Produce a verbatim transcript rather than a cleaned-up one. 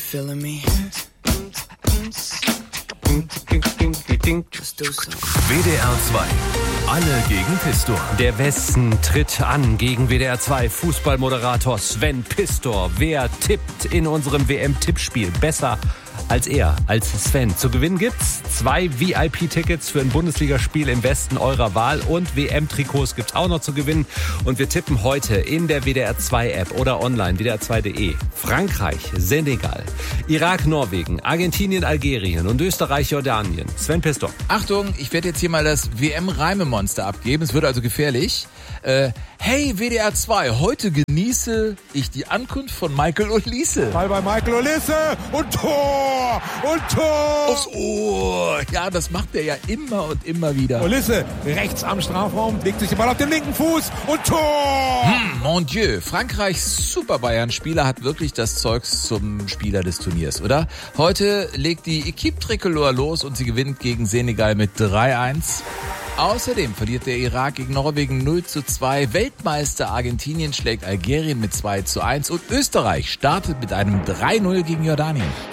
feeling me? W D R zwei. Alle gegen Pistor. Der Westen tritt an gegen W D R zwei Fußballmoderator Sven Pistor. Wer tippt in unserem W M-Tippspiel besser als er, als Sven? Zu gewinnen gibt's zwei V I P-Tickets für ein Bundesligaspiel im Westen eurer Wahl und W M-Trikots gibt's auch noch zu gewinnen. Und wir tippen heute in der W D R zwei App oder online, W D R zwei Punkt de. Frankreich, Senegal, Irak, Norwegen, Argentinien, Algerien und Österreich, Jordanien. Sven Pistor. Achtung, ich werde jetzt hier mal das W M-Reimemonster abgeben. Es wird also gefährlich. Äh, hey W D R zwei, heute genieße ich die Ankunft von Michael Olise. Ball bei Michael Olise und Tor und Tor. Aufs Ohr. Ja, das macht er ja immer und immer wieder. Olise rechts am Strafraum, legt sich den Ball auf den linken Fuß und Tor. Hm, mon Dieu, Frankreichs Super Bayern-Spieler hat wirklich das Zeugs zum Spieler des Turniers, oder? Heute legt die Equipe Tricolore los und sie gewinnt gegen Senegal mit drei eins. Außerdem verliert der Irak gegen Norwegen null zu zwei. Weltmeister Argentinien schlägt Algerien mit zwei zu eins. Und Österreich startet mit einem drei null gegen Jordanien.